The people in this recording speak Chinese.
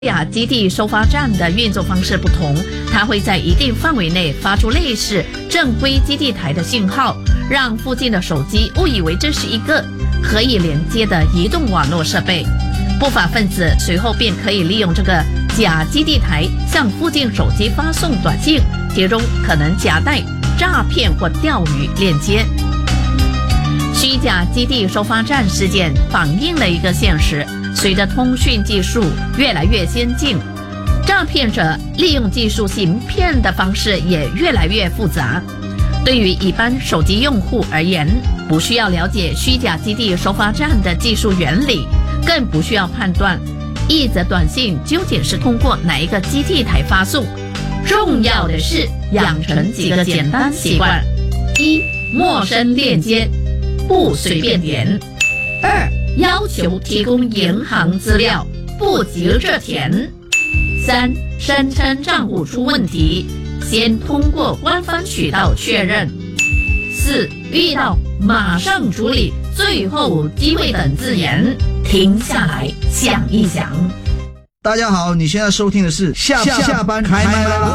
亚基地收发站的运作方式不同，它会在一定范围内发出类似正规基地台的信号，让附近的手机误以为这是一个可以连接的移动网络设备。不法分子随后便可以利用这个假基地台向附近手机发送短信，其中可能夹带诈骗或钓鱼链接。虚假基地收发站事件反映了一个现实，随着通讯技术越来越先进，诈骗者利用技术行骗的方式也越来越复杂。对于一般手机用户而言，不需要了解虚假基地收发站的技术原理，更不需要判断一则短信究竟是通过哪一个基地台发送。重要的是养成几个简单习惯：一、陌生链接不随便点；二、要求提供银行资料不急着填；三、声称账户出问题，先通过官方渠道确认；四、遇到马上处理，最后机会等字眼，停下来想一想。 大家好，你现在收听的是下班开麦啦！